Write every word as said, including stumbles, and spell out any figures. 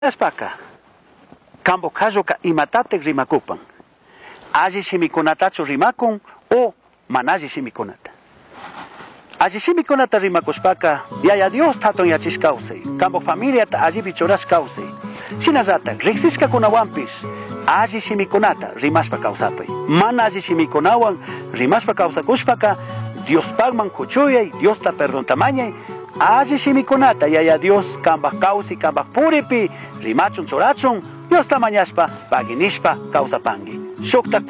Aspaka, kambo kazoka imatatek rimakupan. Aji shimikunatachu rimakun o manaji shimikunata. Aji shimikunata rimakuspaka, yaya Dios taton yachis kause, kambo familia ta aji bichoras kause. Sinazata, rixiska kunawampis, aji shimikunata rimaspa kausapay. Mana aji shimikunawan rimaspa kausakuspaka, Dios pagman kuchuyay, Dios ta perdon tamañay, aji shimikunata yaya Dios kambak kausi kambak puripi rimachun chorachun Dios tamañaspa paginishpa kausapangi. Shuktak